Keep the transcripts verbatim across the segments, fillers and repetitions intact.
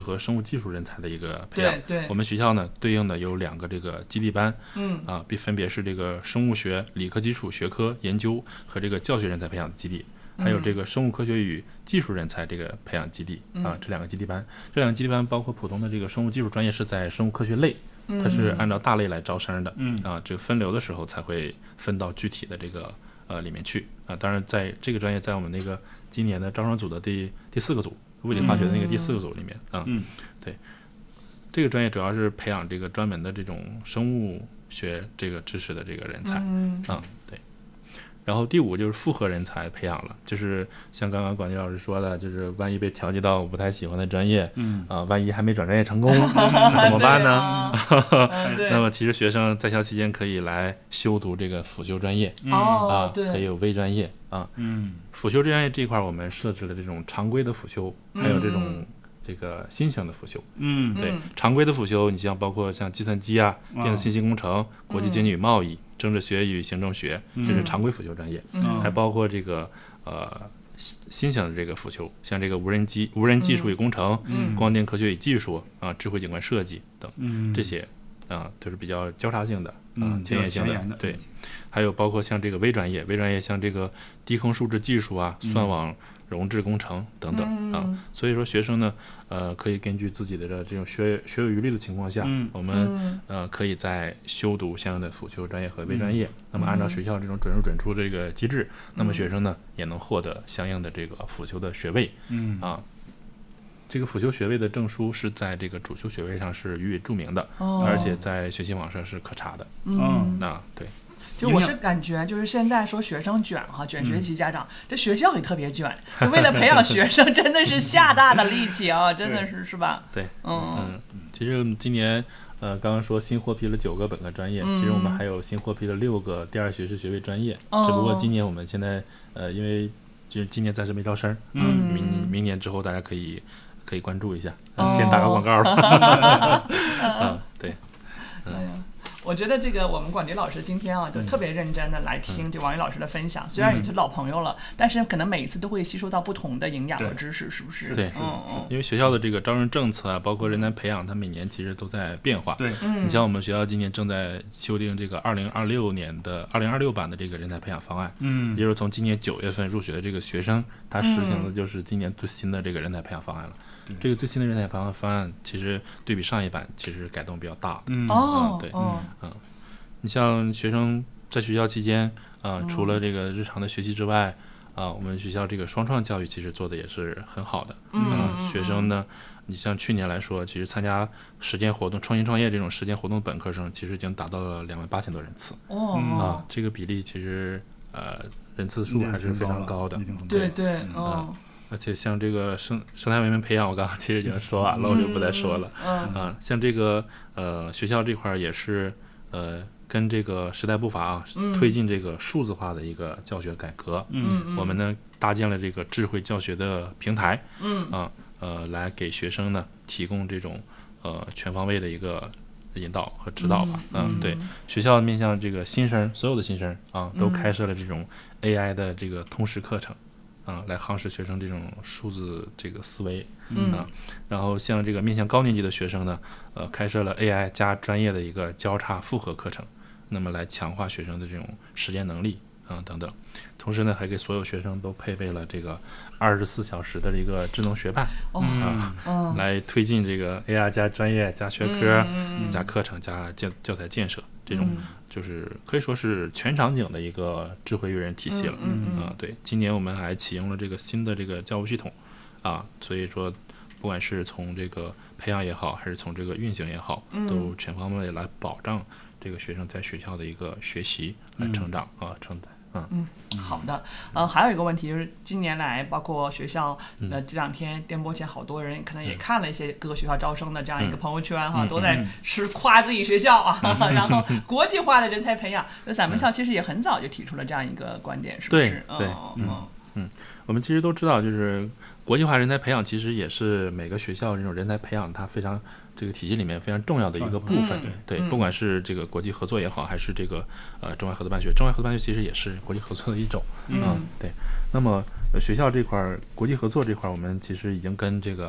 和生物技术人才的一个培养。 对对， 我们学校呢对应的有两个这个基地班， 嗯啊，分别是这个生物学、理科基础学科研究和这个教学人才培养的基地，还有这个生物科学与技术人才这个培养基地、 嗯、 啊，这两个基地班，这两个基地班包括普通的这个生物技术专业是在生物科学类，它是按照大类来招生的， 嗯啊，这个分流的时候才会分到具体的这个呃里面去啊。当然，在这个专业在我们那个今年的招生组的第第四个组。物理化学的那个第四个组里面，啊、 嗯， 对，这个专业主要是培养这个专门的这种生物学这个知识的这个人才， 嗯， 啊，对。然后第五就是复合人才培养了，就是像刚刚管理老师说的，就是万一被调剂到我不太喜欢的专业， 嗯啊，万一还没转专业成功，那怎么办呢？ 啊嗯、 那么其实学生在校期间可以来修读这个辅修专业， 嗯、哦， 啊，可以有微专业啊， 嗯， 辅修专业这一块我们设置了这种常规的辅修，还有这种、 嗯这个新型的辅修， 嗯， 对，常规的辅修，你像包括像计算机啊、 嗯、 电子信息工程、国际经济与贸易、政治学与行政学， 嗯、 这是常规辅修专业， 嗯、 还包括这个呃新型的这个辅修，像这个无人机、无人技术与工程、 嗯、 光电科学与技术啊、智慧景观设计等， 嗯、 这些啊都是比较交叉性的啊、 嗯、 前沿性的， 的对。还有包括像这个微专业，微专业像这个低空数值技术啊、算网容质工程等等、 嗯、 啊，所以说学生呢，呃，可以根据自己的这种学学有余力的情况下， 嗯、 我们、 嗯、 呃可以在修读相应的辅修专业和微专业。嗯、那么按照学校这种准入准出这个机制，嗯、那么学生呢也能获得相应的这个辅修的学位。 嗯啊，这个辅修学位的证书是在这个主修学位上是予以注明的， 哦、 而且在学习网上是可查的。 嗯， 啊，对。 就我是感觉，就是现在说学生卷哈，卷学习家长，嗯、这学校也特别卷，就为了培养学生，真的是下大的力气啊，真的是是吧？ 对， 嗯嗯，其实今年呃刚刚说新获批了九个本科专业， 嗯、 其实我们还有新获批了六个第二学士学位专业， 哦、 只不过今年我们现在呃因为就是今年暂时没招生， 嗯， 明明年之后大家可以可以关注一下， 哦、 先打个广告吧。啊，对，嗯。 哎呀，我觉得这个我们管迪老师今天啊，就特别认真的来听这王宇老师的分享。嗯、虽然也是老朋友了，嗯、但是可能每一次都会吸收到不同的营养和知识，是不是？ 对， 嗯嗯。 因为学校的这个招生政策啊，包括人才培养，它每年其实都在变化。 对， 嗯。 你像我们学校今年正在修订这个二零二六年的二零二六版的这个人才培养方案。 嗯。 也就是从今年九月份入学的这个学生，他实行的就是今年最新的这个人才培养方案了。 嗯、 这个最新的人才培养方案，其实对比上一版，其实改动比较大。 嗯。 哦。 嗯、对。 嗯。 嗯。你像学生在学校期间啊、呃，除了这个日常的学习之外啊、呃，我们学校这个双创教育其实做的也是很好的。 嗯、 呃，学生呢，你像去年来说，其实参加实践活动、创新创业这种实践活动本科生，其实已经达到了两万八千多人次。 哦。 啊、呃，这个比例其实呃人次数还是非常高的。 对对， 嗯。 哦而且像这个生生态文明培养，我刚刚其实已经说完了， 嗯、 我就不再说了。 嗯。 啊、呃，像这个呃学校这块也是呃。跟这个时代步伐啊， 嗯、 推进这个数字化的一个教学改革。 嗯， 我们呢搭建了这个智慧教学的平台。 嗯啊呃，来给学生呢提供这种呃全方位的一个引导和指导吧。 嗯， 嗯对，学校面向这个新生，所有的新生啊，都开设了这种 A I 的这个通识课程。啊，来夯实学生这种数字这个思维。 嗯啊，然后像这个面向高年级的学生呢，呃，开设了 A I 加专业的一个交叉复合课程。那么来强化学生的这种实践能力啊等等，同时呢，还给所有学生都配备了这个二十四小时的一个智能学霸、 哦、 啊、 嗯， 来推进这个 A R 加专业加学科、 嗯、 加课程加教教材建设，这种就是可以说是全场景的一个智慧育人体系了。 嗯嗯啊，对，今年我们还启用了这个新的这个教务系统啊，所以说不管是从这个培养也好，还是从这个运行也好， 嗯、 都全方位来保障这个学生在学校的一个学习来成长、嗯、啊，成长。 嗯嗯，好的。呃，还有一个问题就是，近年来包括学校，呃，这两天电波前好多人可能也看了一些各个学校招生的这样一个朋友圈哈， 嗯、 都在是夸自己学校啊，嗯、然后国际化的人才培养。那咱们校其实也很早就提出了这样一个观点，是不是？ 对对， 嗯嗯 嗯, 嗯，我们其实都知道，就是国际化人才培养其实也是每个学校这种人才培养它非常这个体系里面非常重要的一个部分。 嗯、 对， 嗯、 不管是这个国际合作也好，还是这个呃中外合作办学，中外合作办学其实也是国际合作的一种。 嗯， 嗯对。那么、呃、学校这块国际合作这块，我们其实已经跟这个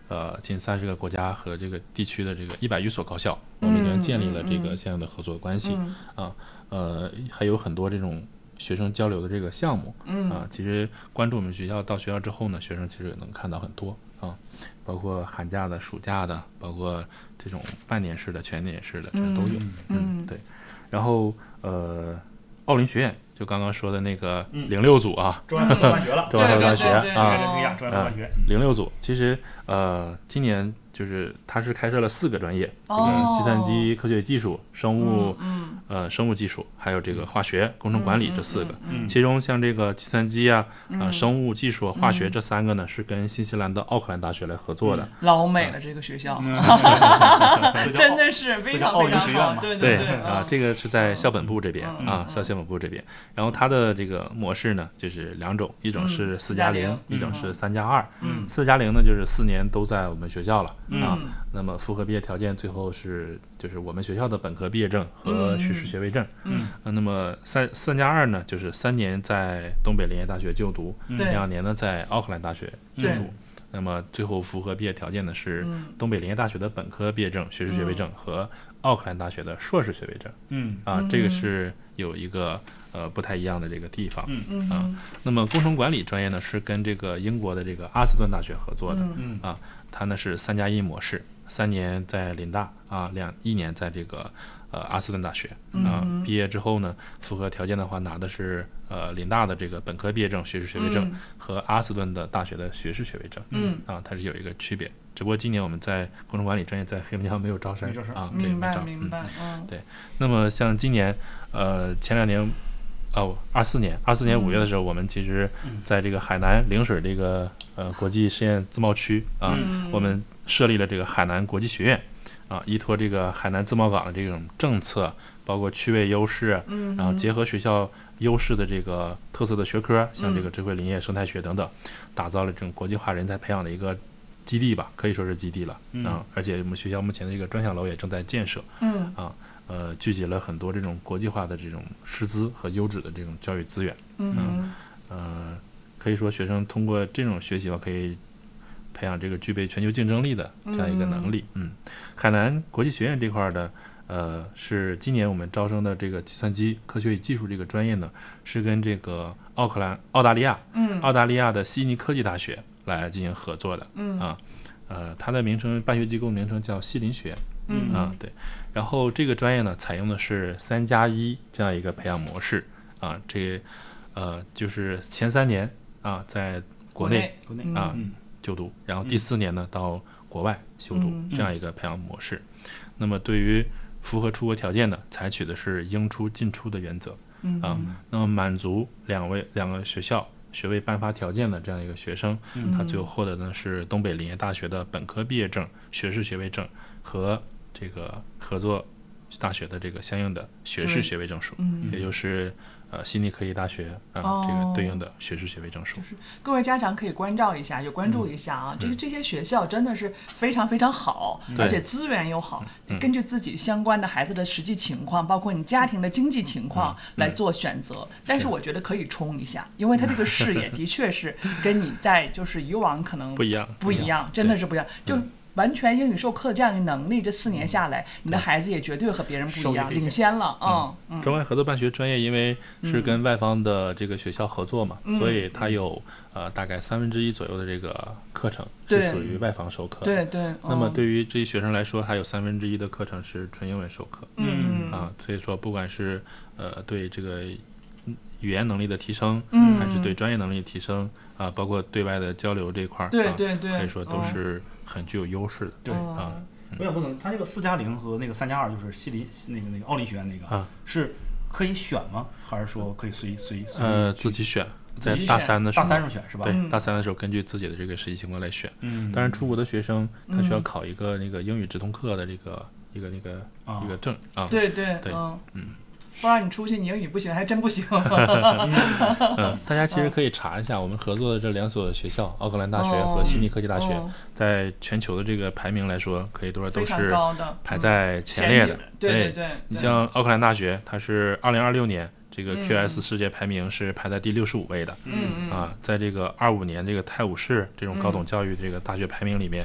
呃近三十个国家和这个地区的这个一百余所高校，我们已经建立了这个相应的合作关系、 嗯、 啊，呃，还有很多这种学生交流的这个项目， 嗯啊，其实关注我们学校，到学校之后呢，学生其实也能看到很多啊，包括寒假的、暑假的，包括这种半年式的、全年式的，这都有。 嗯， 嗯对。然后呃，奥林学院就刚刚说的那个零六组啊， 中央合作办学了， 中央合作办学啊， 中央合作办学零六组，其实呃，今年就是它是开设了四个专业，这个计算机科学技术、生物， 嗯呃，生物技术，还有这个化学、工程管理这四个。 嗯， 其中像这个计算机啊、呃，生物技术、化学这三个呢，是跟新西兰的奥克兰大学来合作的。 老美了这个学校，真的是非常非常好。对对对啊，这个是在校本部这边啊，校校本部这边。然后它的这个模式呢，就是两种，一种是四加零，一种是三加二。 嗯， 四加零呢，就是四年都在我们学校了啊。 嗯， 那么符合毕业条件，最后是就是我们学校的本科毕业证和学士学位证。 嗯， 呃、那么三三加二呢，就是三年在东北林业大学就读，两年呢在奥克兰大学就读。那么最后符合毕业条件的是东北林业大学的本科毕业证、学士学位证和奥克兰大学的硕士学位证。 嗯啊，这个是有一个呃不太一样的这个地方。 嗯啊，那么工程管理专业呢是跟这个英国的这个阿斯顿大学合作的。 嗯啊，它呢是三加一模式，三年在林大啊，两一年在这个呃阿斯顿大学啊。 嗯、 毕业之后呢，符合条件的话，拿的是呃林大的这个本科毕业证、学士学位证、 嗯、 和阿斯顿的大学的学士学位证。 嗯啊，它是有一个区别。只不过今年我们在工程管理专业在黑龙江没有招生啊，对， 明白没招。 明白， 嗯，对。那么像今年，呃，前两年，哦，二四年，二四年五月的时候， 嗯、 我们其实在这个海南陵水这个呃国际实验自贸区啊， 嗯、 我们设立了这个海南国际学院啊，依托这个海南自贸港的这种政策，包括区位优势， 嗯， 然后结合学校优势的这个特色的学科，像这个智慧林业、生态学等等，打造了这种国际化人才培养的一个基地吧，可以说是基地了、 嗯、 啊！而且我们学校目前的这个专项楼也正在建设， 嗯啊，呃，聚集了很多这种国际化的这种师资和优质的这种教育资源， 嗯呃，可以说学生通过这种学习吧，可以培养这个具备全球竞争力的这样一个能力。嗯，嗯海南国际学院这块的，呃，是今年我们招生的这个计算机科学与技术这个专业呢，是跟这个奥克兰、澳大利亚， 嗯， 澳大利亚的悉尼科技大学来进行合作的。 嗯啊，呃，它的名称办学机构名称叫西林学院。 嗯啊，对。然后这个专业呢，采用的是三加一这样一个培养模式啊，这呃就是前三年啊在国内国内啊、 嗯、 就读，然后第四年呢、嗯、到国外修读、 嗯、 这样一个培养模式。那么对于符合出国条件的，采取的是应出尽出的原则。 嗯啊，那么满足两位两个学校学位颁发条件的这样一个学生， 嗯、 他最后获得的是东北林业大学的本科毕业证、学士学位证和这个合作大学的这个相应的学士学位证书， 嗯、 也就是呃悉尼科技大学啊、 哦、 这个对应的学士学位证书。 就是各位家长可以关照一下，就关注一下啊，这、嗯、这些学校真的是非常非常好， 嗯、 而且资源又好，根据自己相关的孩子的实际情况，包括你家庭的经济情况来做选择。 嗯、 但是我觉得可以冲一下，因为他这个视野的确是跟你在就是以往可能不一样， 不一样，真的是不一样，就。完全英语授课的这样一个能力，这四年下来，你的孩子也绝对和别人不一样，领先了。嗯嗯。中外合作办学专业，因为是跟外方的这个学校合作嘛， 嗯、 所以它有呃大概三分之一左右的这个课程是属于外方授课的。 对对。 那么对于这些学生来说，还有三分之一的课程是纯英文授课。 嗯啊，所以说不管是呃对这个语言能力的提升， 嗯， 还是对专业能力的提升啊，包括对外的交流这块儿， 对对对， 可以说都是很具有优势的。 对啊， 我想问问，他这个四加零和那个三加二，就是西林那个那个奥林学院那个啊， 是可以选吗？还是说可以随随随呃自己选？在大三的时候， 大三上选是吧？ 对，大三的时候根据自己的这个实际情况来选。 嗯， 当然出国的学生他需要考一个那个英语直通课的这个一个那个一个证啊。 对对对，嗯。 不然你出去，你英语不行，还真不行。 嗯，大家其实可以查一下，我们合作的这两所学校，奥克兰大学和悉尼科技大学， 哦、 在全球的这个排名来说，可以说都是排在前列的。 嗯、对对对, 对， 你像奥克兰大学，它是二零二六年这个 Q S 世界排名是排在第六十五位的。 嗯啊，在这个二五年这个泰晤士这种高等教育这个大学排名里面，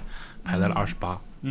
排在了二十八。